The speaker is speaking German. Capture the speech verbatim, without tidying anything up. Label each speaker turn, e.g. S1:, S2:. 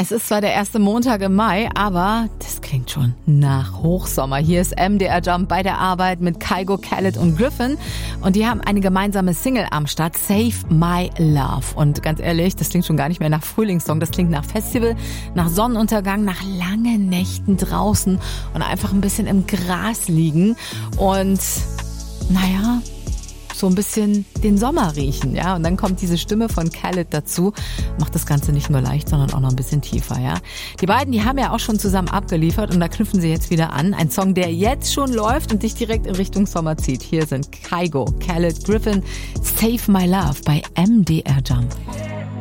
S1: Es ist zwar der erste Montag im Mai, aber das klingt schon nach Hochsommer. Hier ist M D R Jump bei der Arbeit mit Kygo, Khaled und Griffin. Und die haben eine gemeinsame Single am Start, Save My Love. Und ganz ehrlich, das klingt schon gar nicht mehr nach Frühlingssong. Das klingt nach Festival, nach Sonnenuntergang, nach langen Nächten draußen und einfach ein bisschen im Gras liegen. Und naja, so ein bisschen den Sommer riechen, ja. Und dann kommt diese Stimme von Khaled dazu, macht das Ganze nicht nur leicht, sondern auch noch ein bisschen tiefer, ja. Die beiden, die haben ja auch schon zusammen abgeliefert und da knüpfen sie jetzt wieder an. Ein Song, der jetzt schon läuft und dich direkt in Richtung Sommer zieht. Hier sind Kygo, Khaled, Griffin, Save My Love bei M D R Jump.